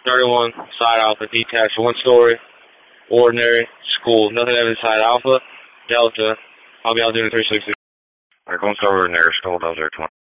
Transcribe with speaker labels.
Speaker 1: 31, side Alpha, detached, 1 story, ordinary, school. Nothing inside Alpha, Delta. I'll be out doing 360.
Speaker 2: Alright, going to ordinary, school, Delta 20.